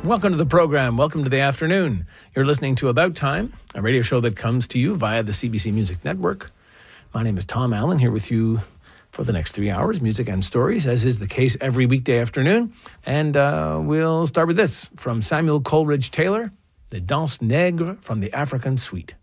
Welcome to the program. Welcome to the afternoon. You're listening to About Time, a radio show that comes to you via the CBC Music Network. My name is Tom Allen, here with you for the next 3 hours, music and stories, as is the case every weekday afternoon. And we'll start with this from Samuel Coleridge Taylor, the Danse Nègre from the African Suite.